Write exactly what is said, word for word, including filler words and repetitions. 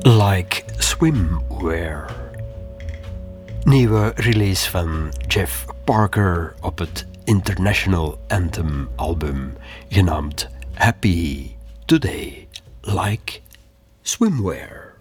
Like Swimwear. Nieuwe release van Jeff Parker op het International Anthem album, genaamd Happy Today, Like Swimwear.